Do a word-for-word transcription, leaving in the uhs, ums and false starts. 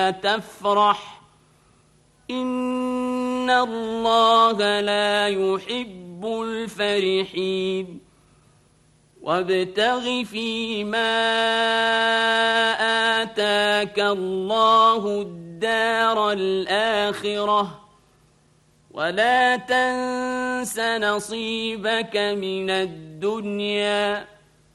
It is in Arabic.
تفرح إن الله لا يحب الفرحين وابتغ فيما آتاك الله الدار الآخرة ولا تنس نصيبك من الدنيا